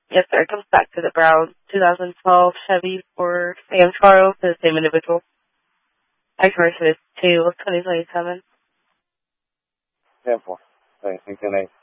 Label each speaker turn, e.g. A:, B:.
A: Yes, sir. It comes back to the brown 2012 Chevy for Sam Charles, the same individual. Expiration is 2/2027.
B: 10-4. Thanks.